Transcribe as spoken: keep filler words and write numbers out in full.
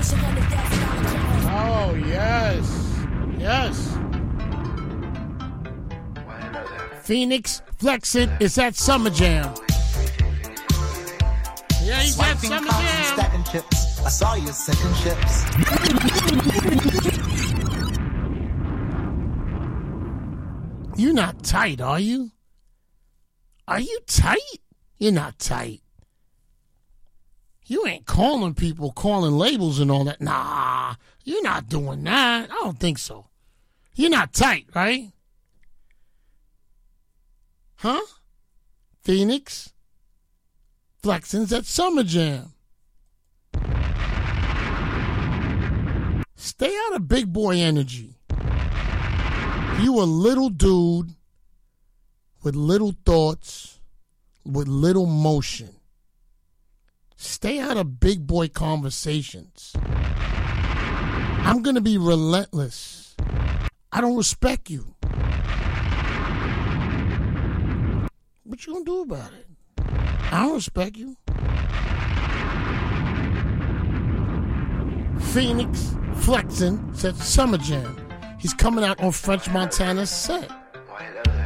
Oh, yes. Yes. Phoenix flexing is at Summer Jam. Yeah, he's at Summer Jam. Chips. I saw you second chips. You're not tight, are you? Are you tight? You're not tight. You ain't calling people, calling labels and all that. Nah, you're not doing that. I don't think so. You're not tight, right? Huh? Phoenix? Flexing's at Summer Jam. Stay out of big boy energy. You a little dude with little thoughts, with little motion. Stay out of big boy conversations. I'm going to be relentless. I don't respect you. What you going to do about it? I don't respect you. Phoenix flexing said Summer Jam. He's coming out on French Montana's set.